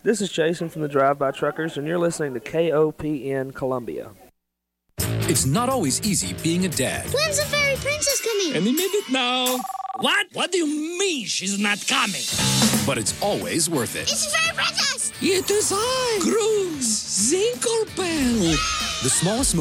This is Jason from the Drive-By Truckers, and you're listening to KOPN Columbia. It's not always easy being a dad. When's the fairy princess coming? Any minute now. What? What do you mean she's not coming? But it's always worth it. It's the fairy princess! It is I, Grooves Zinklebell. The smallest